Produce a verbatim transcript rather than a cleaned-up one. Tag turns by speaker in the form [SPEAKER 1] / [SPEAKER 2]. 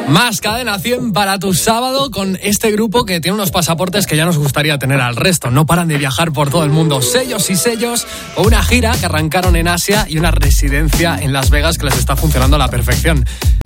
[SPEAKER 1] Más Cadena cien para tu sábado con este grupo que tiene unos pasaportes que ya nos gustaría tener al resto. No paran de viajar por todo el mundo. Sellos y sellos, o una gira que arrancaron en Asia y una residencia en Las Vegas que les está funcionando a la perfección.